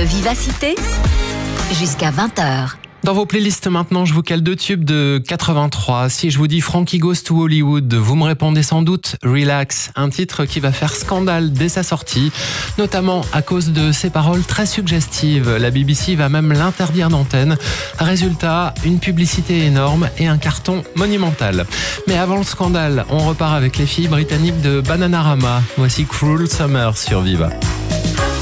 vivacité jusqu'à 20h. Dans vos playlists maintenant, je vous cale 2 tubes de 83. Si je vous dis Frankie Goes to Hollywood, vous me répondez sans doute Relax, un titre qui va faire scandale dès sa sortie, notamment à cause de ses paroles très suggestives. La BBC va même l'interdire d'antenne. Résultat, une publicité énorme et un carton monumental. Mais avant le scandale, on repart avec les filles britanniques de Bananarama. Voici Cruel Summer sur Viva.